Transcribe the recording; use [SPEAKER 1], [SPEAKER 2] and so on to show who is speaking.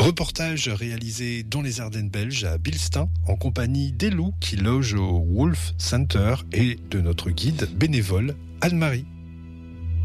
[SPEAKER 1] Reportage réalisé dans les Ardennes belges à Bilstain en compagnie des loups qui logent au Wolf Center et de notre guide bénévole Anne-Marie.